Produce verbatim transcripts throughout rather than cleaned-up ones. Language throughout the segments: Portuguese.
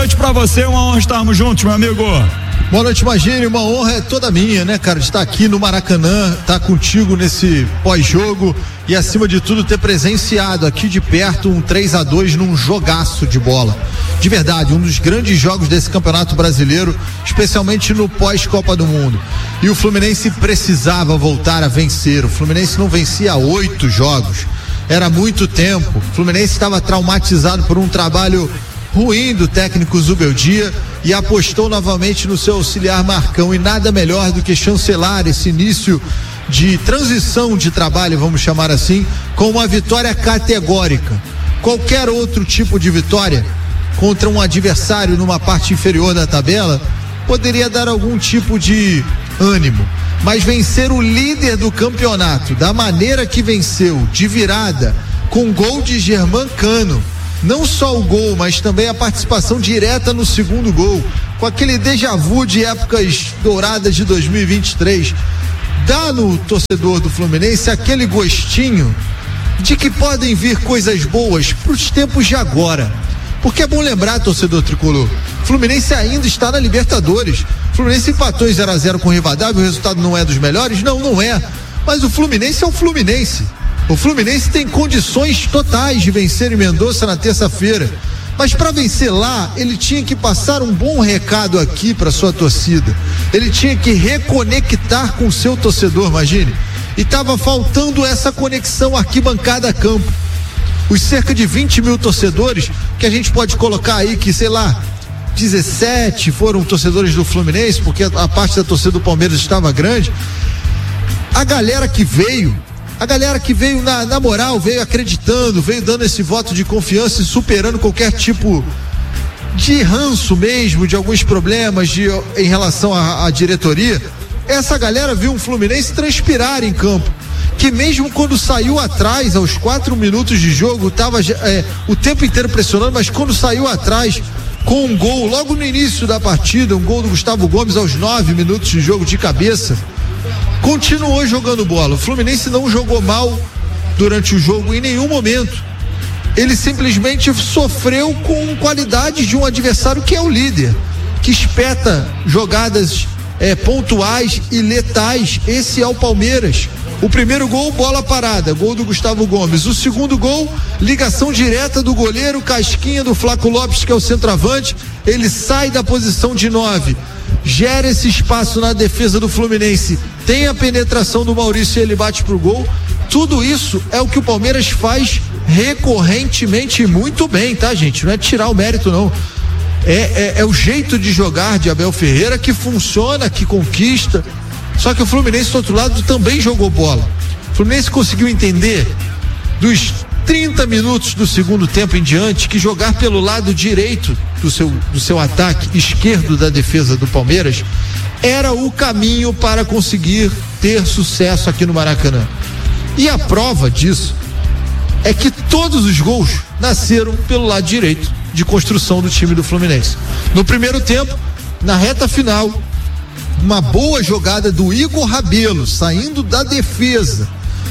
noite pra você, uma honra estarmos juntos, meu amigo. Boa noite, Magini, uma honra é toda minha, né, cara, de estar aqui no Maracanã, estar contigo nesse pós-jogo e, acima de tudo, ter presenciado aqui de perto um três a dois num jogaço de bola. De verdade, um dos grandes jogos desse Campeonato Brasileiro, especialmente no pós-Copa do Mundo. E o Fluminense precisava voltar a vencer. O Fluminense não vencia há oito jogos. Era muito tempo. O Fluminense estava traumatizado por um trabalho ruim do técnico Zubeldia e apostou novamente no seu auxiliar Marcão, e nada melhor do que chancelar esse início de transição de trabalho, vamos chamar assim, com uma vitória categórica. Qualquer outro tipo de vitória contra um adversário numa parte inferior da tabela poderia dar algum tipo de ânimo, mas vencer o líder do campeonato da maneira que venceu, de virada, com gol de Germancano, não só o gol, mas também a participação direta no segundo gol, com aquele déjà vu de épocas douradas de dois mil e vinte e três, dá no torcedor do Fluminense aquele gostinho de que podem vir coisas boas para os tempos de agora. Porque é bom lembrar, torcedor tricolor, Fluminense ainda está na Libertadores. Fluminense empatou em zero a zero com o Rivadavia, o resultado não é dos melhores? Não, não é. Mas o Fluminense é o Fluminense. O Fluminense tem condições totais de vencer em Mendoza na terça-feira. Mas para vencer lá, ele tinha que passar um bom recado aqui para sua torcida. Ele tinha que reconectar com o seu torcedor, imagine. E estava faltando essa conexão arquibancada-campo. Os cerca de vinte mil torcedores, que a gente pode colocar aí que, sei lá, dezessete foram torcedores do Fluminense, porque a parte da torcida do Palmeiras estava grande. A galera que veio, a galera que veio na, na moral, veio acreditando, veio dando esse voto de confiança e superando qualquer tipo de ranço mesmo, de alguns problemas de, em relação à, à diretoria. Essa galera viu um Fluminense transpirar em campo, que mesmo quando saiu atrás, aos quatro minutos de jogo, estava é, o tempo inteiro pressionando, mas quando saiu atrás com um gol logo no início da partida, um gol do Gustavo Gomes aos nove minutos de jogo de cabeça, continuou jogando bola. O Fluminense não jogou mal durante o jogo em nenhum momento. Ele simplesmente sofreu com qualidades de um adversário que é o líder, que espeta jogadas é, pontuais e letais. Esse é o Palmeiras. O primeiro gol, bola parada, gol do Gustavo Gomes. O segundo gol, ligação direta do goleiro Casquinha, do Flaco Lopes, que é o centroavante. Ele sai da posição de nove, gera esse espaço na defesa do Fluminense, tem a penetração do Maurício e ele bate pro gol. Tudo isso é o que o Palmeiras faz recorrentemente e muito bem, tá, gente? Não é tirar o mérito, não. É, é, é o jeito de jogar de Abel Ferreira que funciona, que conquista. Só que o Fluminense, do outro lado, também jogou bola. O Fluminense conseguiu entender, dos trinta minutos do segundo tempo em diante, que jogar pelo lado direito do seu, do seu ataque, esquerdo da defesa do Palmeiras, era o caminho para conseguir ter sucesso aqui no Maracanã. E a prova disso é que todos os gols nasceram pelo lado direito de construção do time do Fluminense. No primeiro tempo, na reta final, uma boa jogada do Igor Rabelo, saindo da defesa,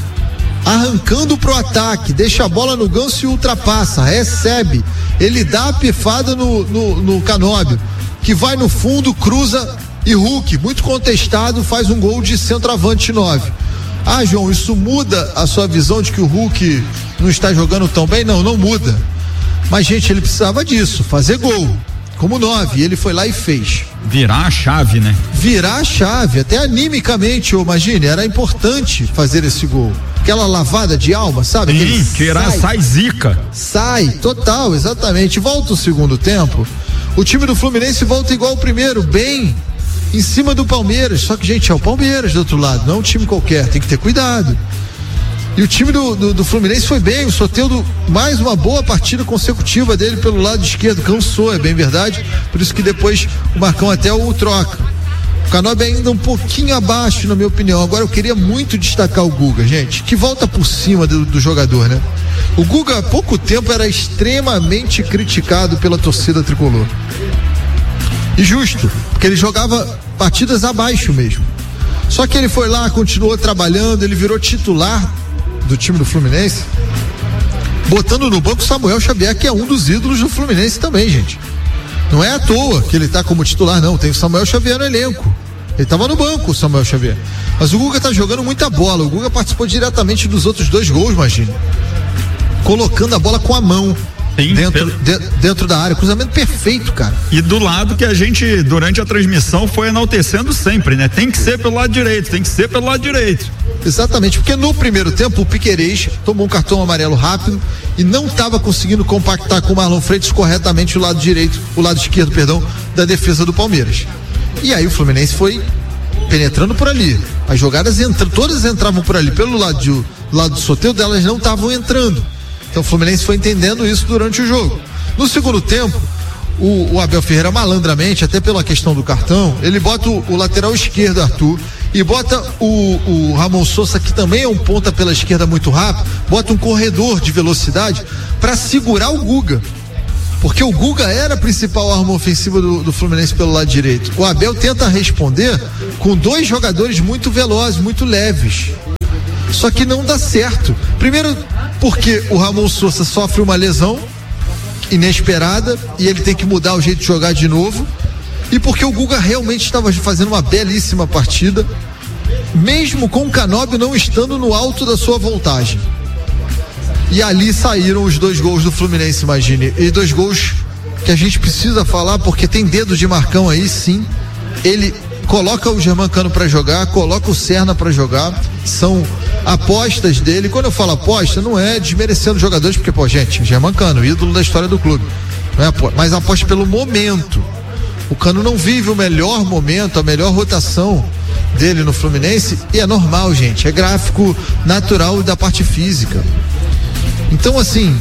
arrancando pro ataque, deixa a bola no ganso e ultrapassa, recebe, ele dá a pifada no, no, no Canóbio, que vai no fundo, cruza, e Hulk, muito contestado, faz um gol de centroavante nove. Ah, João, isso muda a sua visão de que o Hulk não está jogando tão bem? Não, não muda. Mas, gente, ele precisava disso, fazer gol como nove, e ele foi lá e fez. Virar a chave, né? Virar a chave, até animicamente, imagine, era importante fazer esse gol. Aquela lavada de alma, sabe? Sim, tirar, sai, sai zica. Sai, total, exatamente. Volta o segundo tempo, o time do Fluminense volta igual o primeiro, bem em cima do Palmeiras. Só que, gente, é o Palmeiras do outro lado, não é um time qualquer, tem que ter cuidado. E o time do, do, do Fluminense foi bem, o Soteldo, mais uma boa partida consecutiva dele pelo lado esquerdo, cansou, é bem verdade, por isso que depois o Marcão até o troca. O Canóbio ainda um pouquinho abaixo, na minha opinião. Agora eu queria muito destacar o Guga, gente, que volta por cima do, do jogador, né? O Guga há pouco tempo era extremamente criticado pela torcida tricolor. E justo, porque ele jogava partidas abaixo mesmo. Só que ele foi lá, continuou trabalhando, ele virou titular do time do Fluminense, botando no banco Samuel Xavier, que é um dos ídolos do Fluminense também, gente. Não é à toa que ele tá como titular, não. Tem o Samuel Xavier no elenco. Ele tava no banco, o Samuel Xavier. Mas o Guga tá jogando muita bola. O Guga participou diretamente dos outros dois gols, imagina. Colocando a bola com a mão. Sim, dentro, pelo... de, dentro da área, cruzamento perfeito, cara. E do lado que a gente, durante a transmissão, foi enaltecendo sempre, né? Tem que ser pelo lado direito, tem que ser pelo lado direito. Exatamente, porque no primeiro tempo o Piquerez tomou um cartão amarelo rápido e não estava conseguindo compactar com o Marlon Freitas corretamente o lado direito, o lado esquerdo, perdão, da defesa do Palmeiras. E aí o Fluminense foi penetrando por ali. As jogadas entram, todas entravam por ali, pelo lado, de, lado do Soteldo, elas não estavam entrando. Então o Fluminense foi entendendo isso durante o jogo. No segundo tempo, o, o Abel Ferreira malandramente, até pela questão do cartão, ele bota o, o lateral esquerdo, Arthur, e bota o, o Ramon Sousa, que também é um ponta pela esquerda muito rápido, bota um corredor de velocidade para segurar o Guga. Porque o Guga era a principal arma ofensiva do, do Fluminense pelo lado direito. O Abel tenta responder com dois jogadores muito velozes, muito leves. Só que não dá certo. Primeiro, porque o Ramon Sousa sofre uma lesão inesperada e ele tem que mudar o jeito de jogar de novo. E porque o Guga realmente estava fazendo uma belíssima partida, mesmo com o Canóbio não estando no alto da sua voltagem. E ali saíram os dois gols do Fluminense, imagine. E dois gols que a gente precisa falar, porque tem dedo de Marcão aí, sim. Ele coloca o Germancano para jogar, coloca o Serna para jogar. São apostas dele. Quando eu falo aposta, não é desmerecendo jogadores, porque, pô, gente, Germancano, ídolo da história do clube. Não é aposta, mas aposta pelo momento. O Cano não vive o melhor momento, a melhor rotação dele no Fluminense, e é normal, gente. É gráfico natural da parte física. Então, assim,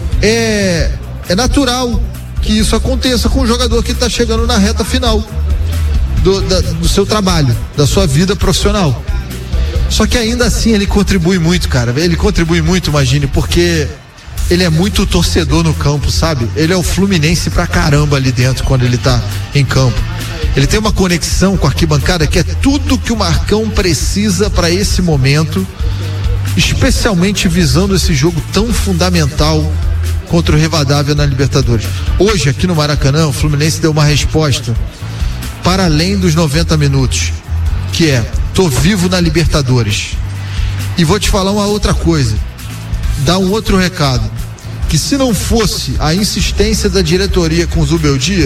é, é natural que isso aconteça com um jogador que está chegando na reta final do, da, do seu trabalho, da sua vida profissional. Só que ainda assim ele contribui muito, cara. Ele contribui muito, imagine, porque ele é muito torcedor no campo, sabe? Ele é o Fluminense pra caramba ali dentro quando ele tá em campo. Ele tem uma conexão com a arquibancada que é tudo que o Marcão precisa para esse momento, especialmente visando esse jogo tão fundamental contra o Rivadavia na Libertadores. Hoje, aqui no Maracanã, o Fluminense deu uma resposta para além dos noventa minutos, que é: tô vivo na Libertadores. E vou te falar uma outra coisa, dar um outro recado, que se não fosse a insistência da diretoria com o Zubeldia,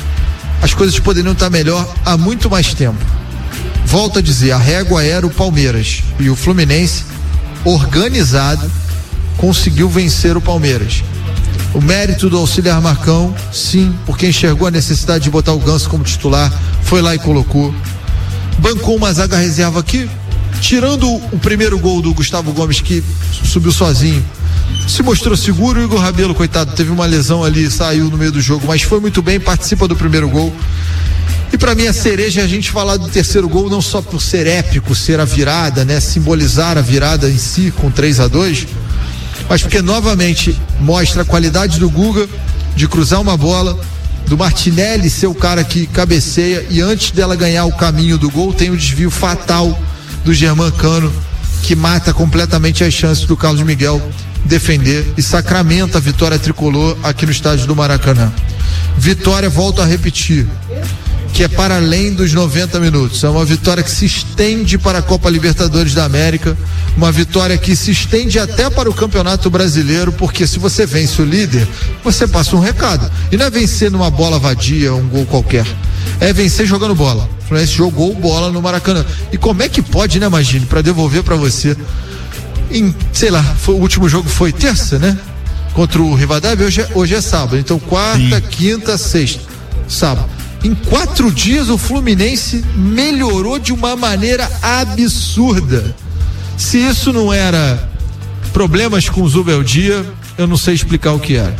as coisas poderiam estar melhor há muito mais tempo. Volto a dizer, a régua era o Palmeiras, e o Fluminense, organizado, conseguiu vencer o Palmeiras. O mérito do auxiliar Marcão, sim, porque enxergou a necessidade de botar o Ganso como titular, foi lá e colocou. Bancou uma zaga reserva aqui, tirando o primeiro gol do Gustavo Gomes, que subiu sozinho, se mostrou seguro. O Igor Rabelo, coitado, teve uma lesão ali, saiu no meio do jogo, mas foi muito bem, participa do primeiro gol. E pra mim a cereja é a gente falar do terceiro gol, não só por ser épico, ser a virada, né, simbolizar a virada em si com três a dois, mas porque novamente mostra a qualidade do Guga de cruzar uma bola, do Martinelli ser o cara que cabeceia, e antes dela ganhar o caminho do gol tem o desvio fatal do Germancano, que mata completamente as chances do Carlos Miguel defender e sacramenta a vitória tricolor aqui no estádio do Maracanã. Vitória, volto a repetir, que é para além dos noventa minutos. É uma vitória que se estende para a Copa Libertadores da América, uma vitória que se estende até para o Campeonato Brasileiro, porque se você vence o líder, você passa um recado. E não é vencer numa bola vadia, um gol qualquer. É vencer jogando bola. O Fluminense jogou bola no Maracanã. E como é que pode, né, Magine, para devolver para você em, sei lá, foi, o último jogo foi terça, né? Contra o Rivadavia, hoje é, hoje é sábado. Então quarta, Sim. quinta, sexta, sábado. Em quatro dias o Fluminense melhorou de uma maneira absurda. Se isso não era problemas com o Zubeldia, eu não sei explicar o que era.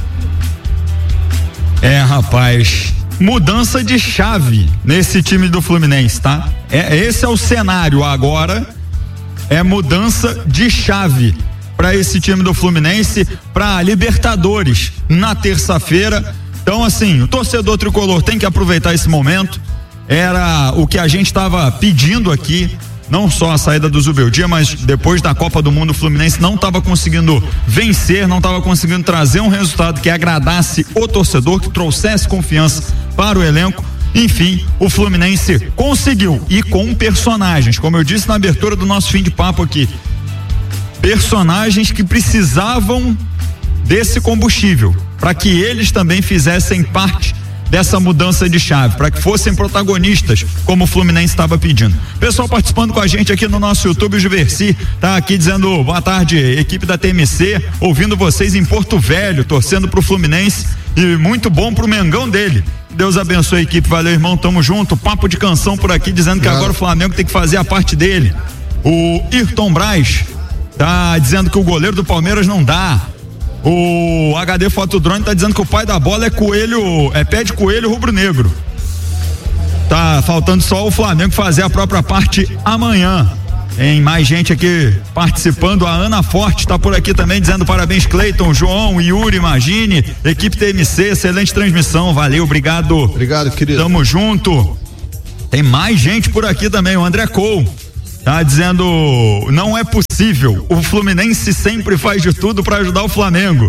É, rapaz, mudança de chave nesse time do Fluminense, tá? É, esse é o cenário agora, é mudança de chave para esse time do Fluminense, para Libertadores na terça-feira. Então, assim, o torcedor tricolor tem que aproveitar esse momento. Era o que a gente estava pedindo aqui não só a saída do Zubeldia, mas depois da Copa do Mundo o Fluminense não estava conseguindo vencer, não estava conseguindo trazer um resultado que agradasse o torcedor, que trouxesse confiança para o elenco. Enfim, o Fluminense conseguiu, e com personagens, como eu disse na abertura do nosso fim de papo aqui, personagens que precisavam desse combustível, para que eles também fizessem parte dessa mudança de chave, para que fossem protagonistas, como o Fluminense estava pedindo. Pessoal participando com a gente aqui no nosso YouTube, o Giversi tá aqui dizendo boa tarde, equipe da T M C, ouvindo vocês em Porto Velho, torcendo pro Fluminense e muito bom pro Mengão dele. Deus abençoe a equipe, valeu irmão, tamo junto. Papo de canção por aqui dizendo que agora o Flamengo tem que fazer a parte dele. O Ayrton Braz tá dizendo que o goleiro do Palmeiras não dá. O H D Fotodrone tá dizendo que o pai da bola é coelho, é pé de coelho rubro-negro. Tá faltando só o Flamengo fazer a própria parte amanhã. Tem mais gente aqui participando. A Ana Forte tá por aqui também dizendo parabéns, Cleiton, João, Yuri, Imagine, equipe T M C, excelente transmissão, valeu, obrigado. Obrigado, querido. Tamo junto. Tem mais gente por aqui também, o André Cole tá dizendo, não é possível, o Fluminense sempre faz de tudo para ajudar o Flamengo.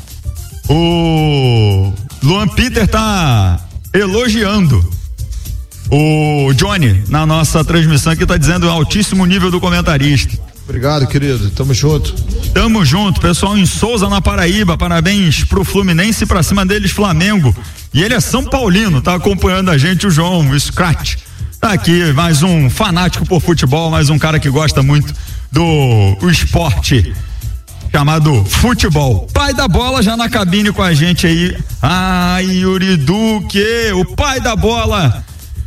O Luan Peter tá elogiando o Johnny na nossa transmissão aqui, tá dizendo altíssimo nível do comentarista. Obrigado, querido, tamo junto. Tamo junto, pessoal em Souza, na Paraíba, parabéns pro Fluminense, pra cima deles Flamengo, e ele é São Paulino, tá acompanhando a gente, o João, o Scratch. Tá aqui mais um fanático por futebol, mais um cara que gosta muito do o esporte chamado futebol. Pai da bola já na cabine com a gente aí. Ai, Yuri Duque, o pai da bola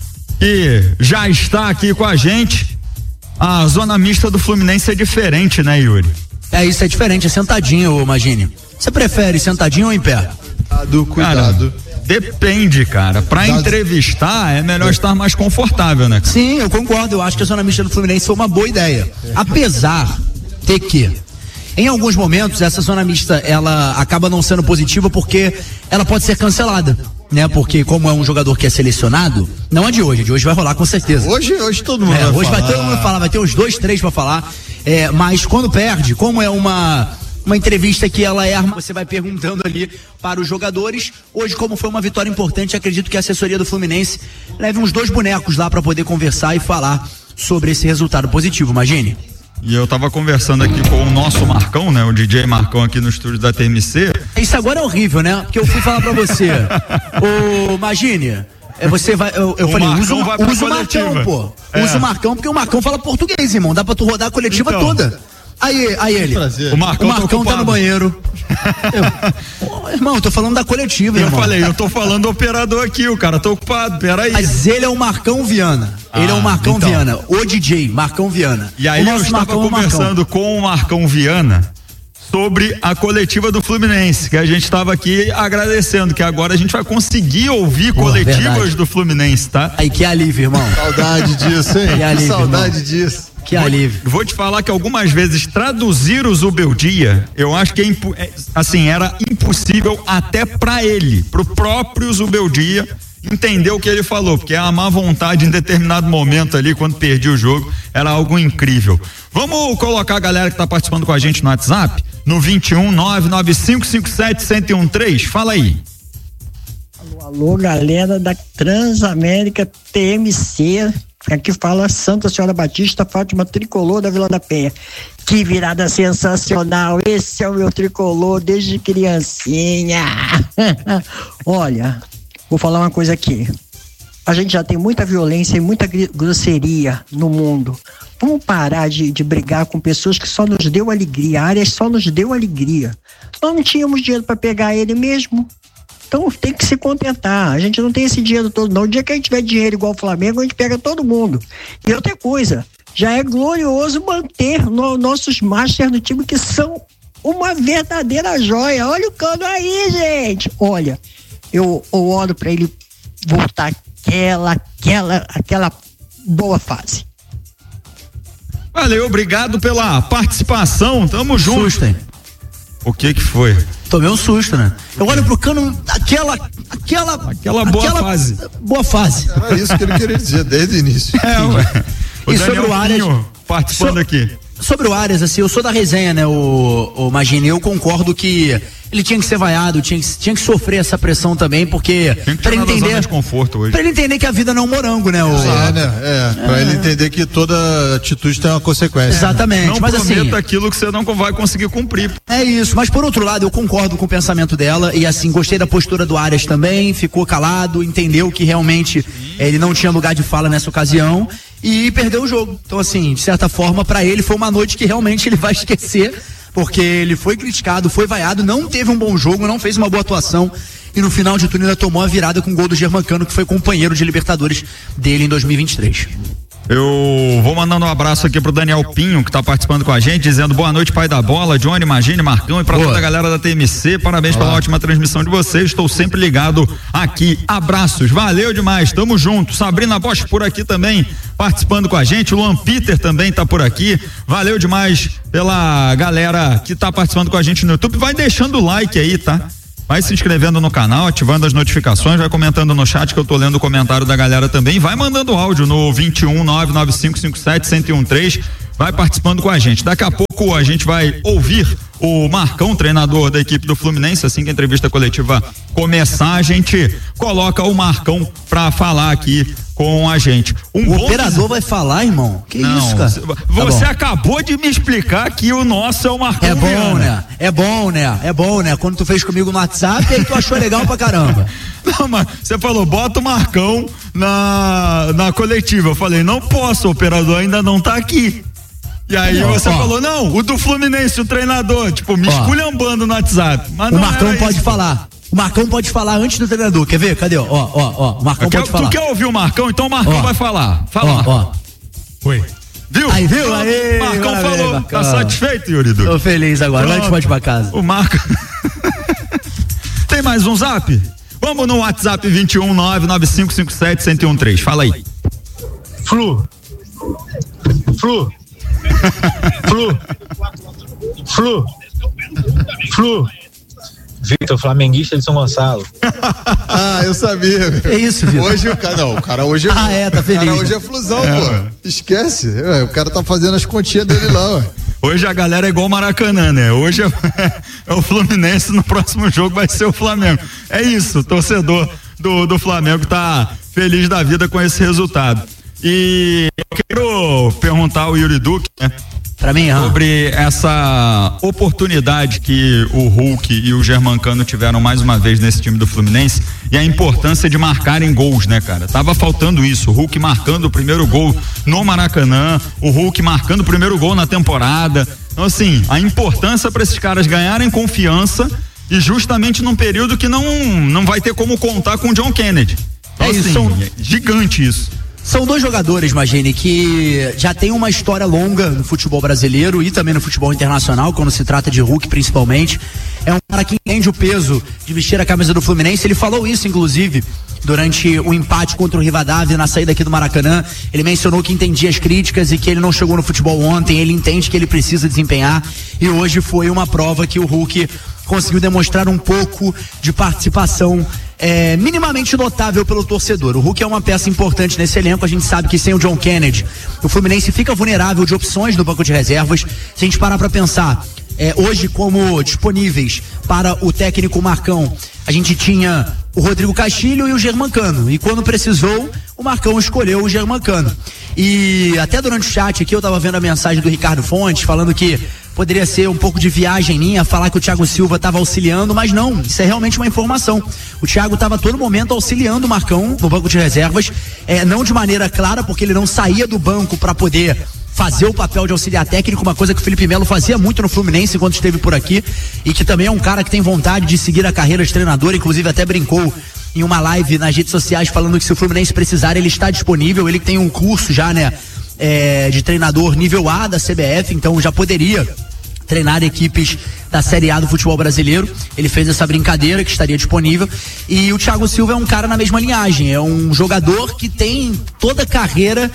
que já está aqui com a gente. A zona mista do Fluminense é diferente, né, Yuri? É, isso é diferente, é sentadinho, imagine. Você prefere sentadinho ou em pé? Cuidado, cuidado. Cara, depende, cara. Pra Dado. entrevistar é melhor é. estar mais confortável, né? Sim, eu concordo. Eu acho que a zona mista do Fluminense foi uma boa ideia. Apesar de que, em alguns momentos, essa zona mista ela acaba não sendo positiva porque ela pode ser cancelada, né? Porque como é um jogador que é selecionado, não é de hoje, de hoje vai rolar com certeza. Hoje, hoje todo mundo é, vai hoje falar. vai todo mundo falar, vai ter uns dois, três pra falar. É, mas quando perde, como é uma uma entrevista que ela é, você vai perguntando ali para os jogadores. Hoje, como foi uma vitória importante, acredito que a assessoria do Fluminense leve uns dois bonecos lá para poder conversar e falar sobre esse resultado positivo, imagine. E eu tava conversando aqui com o nosso Marcão, né? O D J Marcão aqui no estúdio da T M C. Isso agora é horrível, né? Porque eu fui falar pra você, ô, imagine, é, você vai, eu, eu falei, usa, usa o Marcão, pô. É. Usa o Marcão, porque o Marcão fala português, irmão. Dá pra tu rodar a coletiva então. toda. Aí, aí ele, o Marcão, o Marcão tá no banheiro. Eu, oh, irmão, eu tô falando da coletiva, eu irmão. Eu falei, eu tô falando do operador aqui, o cara tá ocupado, peraí. Mas ele é o Marcão Viana. Ah, ele é o Marcão então. Viana, o D J, Marcão Viana. E aí eu estava Marcão, conversando Marcão. com o Marcão Viana sobre a coletiva do Fluminense, que a gente estava aqui agradecendo, que agora a gente vai conseguir ouvir Pô, coletivas verdade. do Fluminense, tá? Aí, que alívio, irmão. Saudade disso, hein? Que alívio, saudade irmão. disso. Que alívio. Vou, vou te falar que algumas vezes traduzir o Zubeldia, eu acho que é impo, é, assim, era impossível até pra ele, pro próprio Zubeldia entender o que ele falou, porque a má vontade em determinado momento ali, quando perdia o jogo, era algo incrível. Vamos colocar a galera que tá participando com a gente no WhatsApp, no vinte e um, nove nove cinco cinco sete, zero um três, fala aí. Alô, alô, galera da Transamérica T M C. Aqui fala Santa Senhora Batista, Fátima Tricolor da Vila da Penha. Que virada sensacional, esse é o meu tricolor desde criancinha. Olha, vou falar uma coisa aqui. A gente já tem muita violência e muita grosseria no mundo. Vamos parar de, de brigar com pessoas que só nos deu alegria. A Arias só nos deu alegria. Nós não tínhamos dinheiro para pegar ele mesmo. Então tem que se contentar. A gente não tem esse dinheiro todo, não. O dia que a gente tiver dinheiro igual o Flamengo, a gente pega todo mundo. E outra coisa, já é glorioso manter no, nossos masters do time, que são uma verdadeira joia. Olha o Cano aí, gente. Olha, eu, eu oro pra ele voltar aquela, aquela, aquela boa fase. Valeu, obrigado pela participação. Tamo junto. Susto, hein? O que que foi? Tomei um susto, né? Eu olho pro Cano, aquela, aquela, aquela boa aquela fase. Boa fase. Era isso que ele queria dizer desde o início. É, ué. O e Daniel sobre o Arias, Pinho participando so, aqui. Sobre o Arias, assim, eu sou da resenha, né, o, o Magini, eu concordo que ele tinha que ser vaiado, tinha que, tinha que sofrer essa pressão também, porque Tem que pra ele entender, entender, de conforto hoje. pra ele entender que a vida não é um morango, né? O, É, né? É, pra é. ele entender que toda atitude tem uma consequência. Exatamente. Não mas prometa assim, aquilo que você não vai conseguir cumprir. É isso, mas por outro lado eu concordo com o pensamento dela e assim, gostei da postura do Arias também, ficou calado, entendeu que realmente é, ele não tinha lugar de fala nessa ocasião e perdeu o jogo. Então assim, de certa forma pra ele foi uma noite que realmente ele vai esquecer, porque ele foi criticado, foi vaiado, não teve um bom jogo, não fez uma boa atuação e no final de tudo ainda tomou a virada com o gol do Germancano, que foi companheiro de Libertadores dele em dois mil e vinte e três. Eu vou mandando um abraço aqui pro Daniel Pinho, que tá participando com a gente, dizendo boa noite, pai da bola, Johnny, Magine, Marcão e pra boa. Toda a galera da T M C, parabéns Olá. Pela ótima transmissão de vocês, estou sempre ligado aqui, abraços, valeu demais, tamo junto. Sabrina Bosch por aqui também, participando com a gente, o Luan Peter também tá por aqui, valeu demais pela galera que tá participando com a gente no YouTube, vai deixando o like aí, tá? Vai se inscrevendo no canal, ativando as notificações, vai comentando no chat que eu tô lendo o comentário da galera também, vai mandando áudio no vinte e um, nove nove cinco cinco sete, um zero um três, vai participando com a gente. Daqui a pouco a gente vai ouvir o Marcão, treinador da equipe do Fluminense, assim que a entrevista coletiva começar, a gente coloca o Marcão pra falar aqui com a gente. Um o operador vai falar, irmão? Que não, isso, cara? Você tá acabou de me explicar que o nosso é o Marcão. É bom, Viana. né? É bom, né? É bom, né? Quando tu fez comigo no WhatsApp, aí tu achou legal pra caramba. Não, mas você falou, bota o Marcão na, na coletiva. Eu falei, não posso, o operador ainda não tá aqui. E aí não, você ó, falou, não, o do Fluminense, o treinador, tipo, me ó, esculhambando no WhatsApp. Mas o não Marcão pode isso. falar. O Marcão pode falar antes do treinador, quer ver? Cadê? Ó, ó, ó, o Marcão quer, pode falar. Tu quer ouvir o Marcão? Então o Marcão ó, vai falar. Fala. Ó, ó. Oi. Viu? Aí, viu? Aí, Marcão maravilha, falou. Marcão. Tá satisfeito, Yuri Duque? Tô feliz agora. Vai, a gente pode ir pra casa. O Marco. Tem mais um zap? Vamos no WhatsApp vinte e um, nove nove cinco cinco sete, um zero um três. Fala aí. Flu. Flu. Flu. Flu. Flu. Vitor, flamenguista de São Gonçalo. Ah, eu sabia. É isso, Vitor. Hoje o cara, não, o cara hoje é. Ah, é, tá feliz. O cara hoje é flusão, é. Pô. Esquece. É, o cara tá fazendo as continhas dele lá, ó. Hoje a galera é igual o Maracanã, né? Hoje é, é o Fluminense, no próximo jogo vai ser o Flamengo. É isso, o torcedor do, do Flamengo tá feliz da vida com esse resultado. E eu quero perguntar ao Yuri Duque, né? Pra mim, sobre essa oportunidade que o Hulk e o Germancano tiveram mais uma vez nesse time do Fluminense e a importância de marcarem gols, né, cara? Tava faltando isso, o Hulk marcando o primeiro gol no Maracanã, o Hulk marcando o primeiro gol na temporada. Então, assim, a importância para esses caras ganharem confiança e justamente num período que não, não vai ter como contar com o John Kennedy. Então, é assim, isso. é gigante isso. São dois jogadores, Magine, que já tem uma história longa no futebol brasileiro e também no futebol internacional, quando se trata de Hulk principalmente. É um cara que entende o peso de vestir a camisa do Fluminense. Ele falou isso, inclusive, durante o empate contra o Rivadavia na saída aqui do Maracanã. Ele mencionou que entendia as críticas e que ele não chegou no futebol ontem. Ele entende que ele precisa desempenhar e hoje foi uma prova que o Hulk conseguiu demonstrar um pouco de participação É, minimamente notável pelo torcedor. O Hulk é uma peça importante nesse elenco. A gente sabe que sem o John Kennedy o Fluminense fica vulnerável de opções no banco de reservas. Se a gente parar pra pensar, é, hoje como disponíveis para o técnico Marcão, a gente tinha o Rodrigo Castilho e o Germancano, e quando precisou o Marcão escolheu o Germancano. E até durante o chat aqui eu tava vendo a mensagem do Ricardo Fontes falando que poderia ser um pouco de viagem minha falar que o Thiago Silva estava auxiliando, mas não, isso é realmente uma informação. O Thiago estava a todo momento auxiliando o Marcão no banco de reservas, é, não de maneira clara, porque ele não saía do banco para poder fazer o papel de auxiliar técnico, uma coisa que o Felipe Melo fazia muito no Fluminense enquanto esteve por aqui, e que também é um cara que tem vontade de seguir a carreira de treinador, inclusive até brincou em uma live nas redes sociais falando que se o Fluminense precisar ele está disponível, ele tem um curso já, né, é, de treinador nível A da C B F, então já poderia treinar equipes da Série A do futebol brasileiro. Ele fez essa brincadeira que estaria disponível, e o Thiago Silva é um cara na mesma linhagem, é um jogador que tem toda a carreira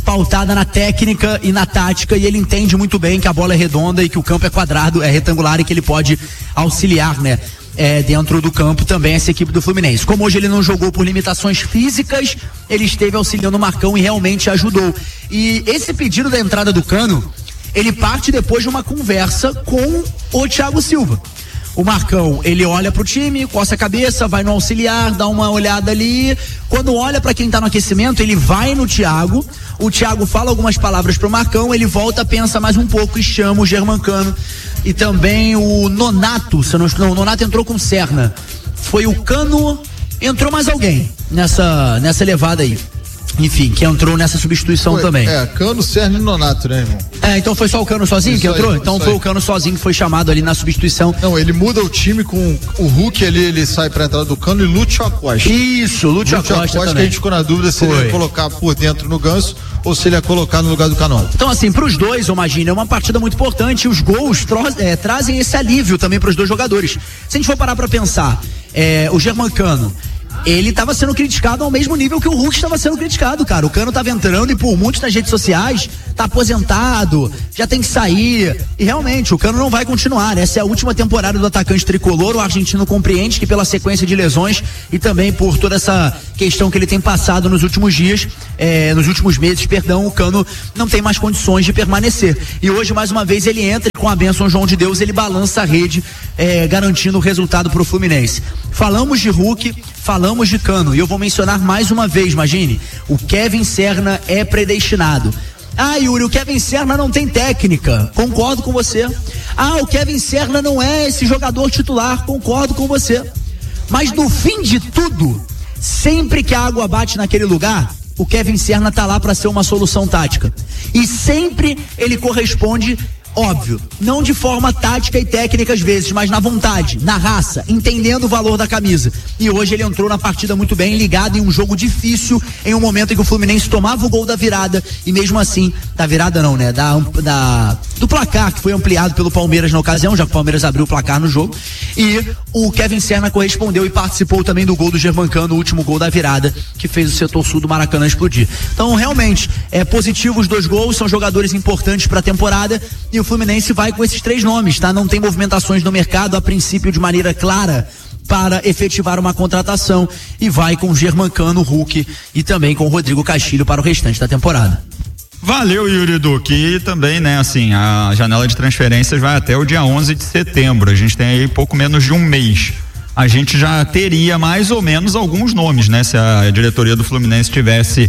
pautada na técnica e na tática, e ele entende muito bem que a bola é redonda e que o campo é quadrado, é retangular, e que ele pode auxiliar, né? É, dentro do campo também essa equipe do Fluminense. Como hoje ele não jogou por limitações físicas, ele esteve auxiliando o Marcão e realmente ajudou. E esse pedido da entrada do Cano, ele parte depois de uma conversa com o Thiago Silva. O Marcão, ele olha pro time, coça a cabeça, vai no auxiliar, dá uma olhada ali. Quando olha para quem tá no aquecimento, ele vai no Thiago. O Thiago fala algumas palavras pro Marcão, ele volta, pensa mais um pouco e chama o Germancano. E também o Nonato, se não, não, o Nonato entrou com Serna. Foi o Cano, entrou mais alguém nessa, nessa levada aí. Enfim, que entrou nessa substituição foi, também. É, Cano, Serna e Nonato, né, irmão? É, então foi só o Cano sozinho isso que entrou? Aí, então foi aí. O Cano sozinho que foi chamado ali na substituição. Não, ele muda o time com o Hulk ali, ele sai pra entrada do Cano e Lúcio Acosta. Isso, Lúcio Acosta, Acosta também. Que a gente ficou na dúvida se foi. Ele ia colocar por dentro no Ganso ou se ele ia colocar no lugar do Canota. Então, assim, pros dois, imagina, é uma partida muito importante. Os gols tro- é, trazem esse alívio também pros dois jogadores. Se a gente for parar pra pensar, é, o Germancano, ele estava sendo criticado ao mesmo nível que o Hulk estava sendo criticado, cara. O Cano estava entrando e por muitos nas redes sociais, tá aposentado, já tem que sair. E realmente, o Cano não vai continuar. Essa é a última temporada do atacante tricolor. O argentino compreende que pela sequência de lesões e também por toda essa questão que ele tem passado nos últimos dias, eh, nos últimos meses, perdão, o Cano não tem mais condições de permanecer. E hoje, mais uma vez, ele entra com a bênção João de Deus, ele balança a rede, eh, garantindo o resultado pro Fluminense. Falamos de Hulk, falamos de Cano, e eu vou mencionar mais uma vez, imagine, o Kevin Serna é predestinado. Ah, Yuri, o Kevin Serna não tem técnica, concordo com você. Ah, o Kevin Serna não é esse jogador titular, concordo com você. Mas no fim de tudo, sempre que a água bate naquele lugar, o Kevin Serna tá lá para ser uma solução tática. E sempre ele corresponde, óbvio, não de forma tática e técnica às vezes, mas na vontade, na raça, entendendo o valor da camisa. E hoje ele entrou na partida muito bem, ligado em um jogo difícil, em um momento em que o Fluminense tomava o gol da virada, e mesmo assim, da virada não, né, da, da, do placar que foi ampliado pelo Palmeiras na ocasião, já que o Palmeiras abriu o placar no jogo, e o Kevin Serna correspondeu e participou também do gol do Germancano, o último gol da virada, que fez o setor sul do Maracanã explodir. Então, realmente, é positivo os dois gols, são jogadores importantes para a temporada, e o Fluminense vai com esses três nomes, tá? Não tem movimentações no mercado, a princípio de maneira clara, para efetivar uma contratação, e vai com o Germancano, Hulk e também com o Rodrigo Castilho para o restante da temporada. Valeu, Yuri Duque. E também, né, assim, a janela de transferências vai até o dia onze de setembro. A gente tem aí pouco menos de um mês. A gente já teria mais ou menos alguns nomes, né? Se a diretoria do Fluminense tivesse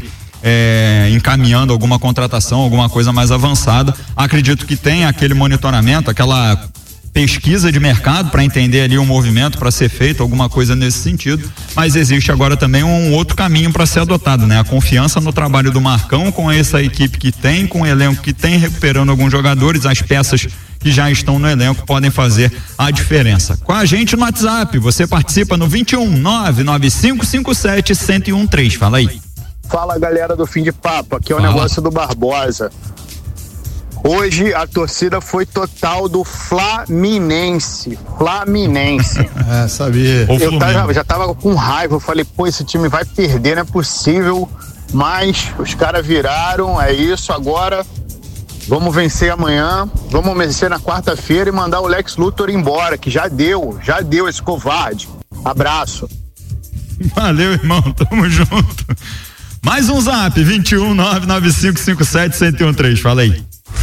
É, encaminhando alguma contratação, alguma coisa mais avançada. Acredito que tem aquele monitoramento, aquela pesquisa de mercado para entender ali um movimento para ser feito, alguma coisa nesse sentido, mas existe agora também um outro caminho para ser adotado, né? A confiança no trabalho do Marcão, com essa equipe que tem, com o elenco que tem, recuperando alguns jogadores, as peças que já estão no elenco podem fazer a diferença. Com a gente no WhatsApp, você participa no vinte e um, nove nove cinco cinco sete, um zero um três, fala aí. Fala, galera do Fim de Papo, aqui é o Fala. Negócio do Barbosa. Hoje a torcida foi total do Flaminense. Flaminense. É, sabia. Eu tava, já tava com raiva, eu falei, pô, esse time vai perder, não é possível. Mas os caras viraram, é isso, agora vamos vencer amanhã, vamos vencer na quarta-feira e mandar o Lex Luthor embora, que já deu, já deu esse covarde. Abraço. Valeu, irmão, tamo junto. Mais um zap, vinte e um, nove nove cinco cinco sete, um zero um três, fala aí.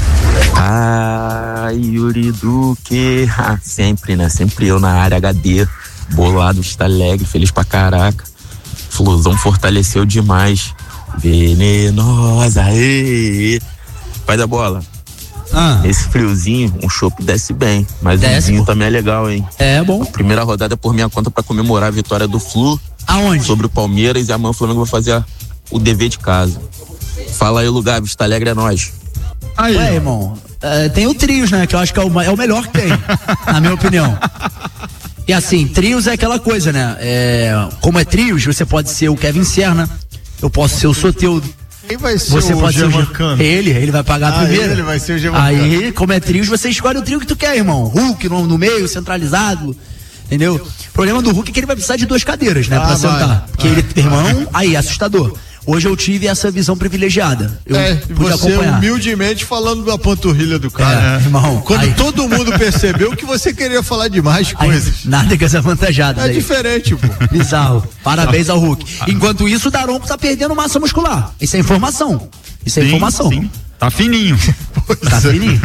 Ah, Yuri Duque, ah, sempre, né? Sempre eu na área H D, bolado, está alegre, feliz pra caraca. Flusão fortaleceu demais. Venenosa, ê, pai da bola. Ah. Esse friozinho, um chopp desce bem, mas o vinho também é legal, hein? É bom. A primeira rodada por minha conta pra comemorar a vitória do Flu. Aonde? Sobre o Palmeiras, e amanhã o Flamengo vai fazer a, o dever de casa. Fala aí, lugar, Vista Alegre é nós. Aí, Ué, irmão, é, tem o Trios, né? Que eu acho que é o, é o melhor que tem, na minha opinião. E assim, Trios é aquela coisa, né? É, como é Trios, você pode ser o Kevin Serna, eu posso ser o Soteldo. Quem vai ser você o pode Germancano? Ser o, ele, ele vai pagar ah, a primeira. Ele vai ser o Germancano. Aí, como é Trios, você escolhe o trio que tu quer, irmão. Hulk no, no meio, centralizado. Entendeu? O problema do Hulk é que ele vai precisar de duas cadeiras, né? Ah, pra sentar. Porque ah, ele, irmão, aí, assustador. Hoje eu tive essa visão privilegiada. Eu é, pude você acompanhar. humildemente falando da panturrilha do cara. É, irmão. Quando aí, todo mundo percebeu que você queria falar de mais aí, coisas. nada que essa avantajada. É aí. diferente, pô. Bizarro. Parabéns ao Hulk. Enquanto isso, o Daronco tá perdendo massa muscular. Isso é informação. Isso é sim, informação. Sim. Tá fininho. Tá fininho.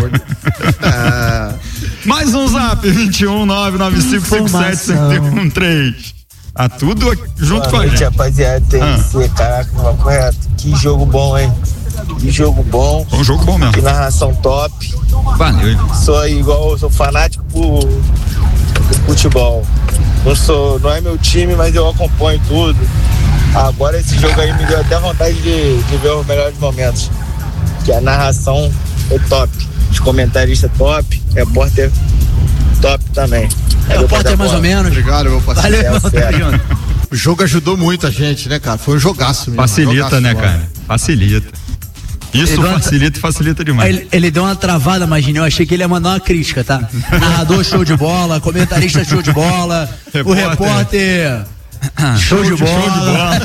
ah. Mais um zap, vinte e um, nove nove cinco cinco sete cinco um três. Tá tudo junto Boa com a noite, gente. rapaziada. Tem Ah. que ser, caraca, não correto. Que jogo bom, hein? Que jogo bom. Foi um jogo bom mesmo. Que narração top. Valeu, hein? Sou igual, sou fanático por, por futebol. Não sou, não é meu time, mas eu acompanho tudo. Agora esse jogo aí me deu até vontade de, de ver os melhores momentos. Que a narração foi top. Os comentaristas top, repórter top também. É, o Porter mais ou menos. Obrigado, meu parceiro. Valeu, irmão. Tamo junto. O jogo ajudou muito a gente, né, cara? Foi um jogaço mesmo. Facilita, jogaço, né, mano. cara? Facilita. Isso Ele facilita e facilita demais. Ele, ele deu uma travada, imagina. Eu achei que ele ia mandar uma crítica, tá? Narrador show de bola, comentarista show de bola, o Repórter. repórter show, de bola. Show de bola.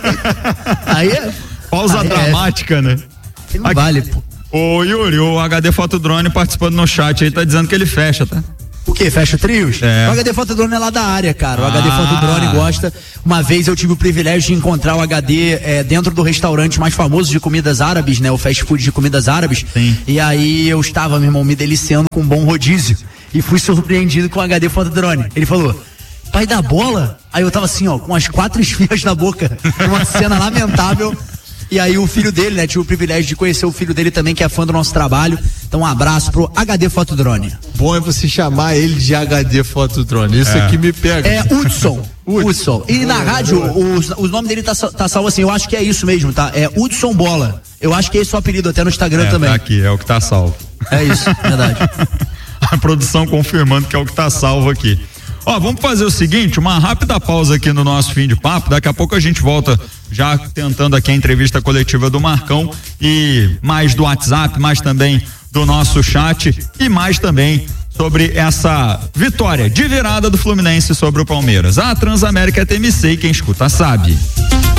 Aí é. Pausa aí é- dramática, né? Não Aqui- vale, pô. Ô Yuri, o H D Fotodrone participando no chat aí, tá dizendo que ele fecha, tá? O quê? Fecha trios? É. O H D Fotodrone é lá da área, cara. O Ah. H D Fotodrone gosta. Uma vez eu tive o privilégio de encontrar o H D é, dentro do restaurante mais famoso de comidas árabes, né? O fast food de comidas árabes. Sim. E aí eu estava, meu irmão, me deliciando com um bom rodízio. E fui surpreendido com o H D Fotodrone. Ele falou: pai da bola? Aí eu tava assim, ó, com as quatro esfias na boca. Uma cena lamentável. E aí o filho dele, né? Tive o privilégio de conhecer o filho dele também, que é fã do nosso trabalho. Então um abraço pro H D Fotodrone. Bom é você chamar ele de H D Fotodrone. Isso É. aqui me pega. É Hudson. Hudson. E na rádio, o, o nome dele tá, tá salvo assim, eu acho que é isso mesmo, tá? É Hudson Bola. Eu acho que é esse o apelido até no Instagram É, também. tá aqui, é o que tá salvo. É isso, verdade. A produção confirmando que é o que tá salvo aqui. Ó, vamos fazer o seguinte, uma rápida pausa aqui no nosso fim de papo, daqui a pouco a gente volta já tentando aqui a entrevista coletiva do Marcão e mais do WhatsApp, mais também do nosso chat e mais também sobre essa vitória de virada do Fluminense sobre o Palmeiras. A Transamérica é T M C e quem escuta sabe.